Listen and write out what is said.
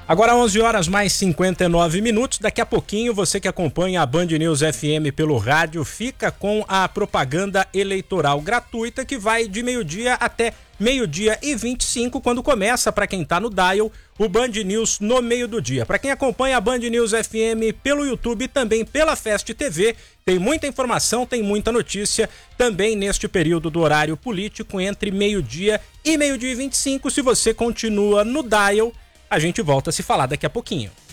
Agora 11 horas mais 59 minutos. Daqui a pouquinho você que acompanha a Band News FM pelo rádio fica com a propaganda eleitoral gratuita que vai de meio-dia até meio-dia e 25, quando começa, para quem tá no dial, o Band News no meio do dia. Para quem acompanha a Band News FM pelo YouTube e também pela Fest TV, tem muita informação, tem muita notícia também neste período do horário político entre meio-dia e meio-dia e 25. Se você continua no dial, a gente volta a se falar daqui a pouquinho.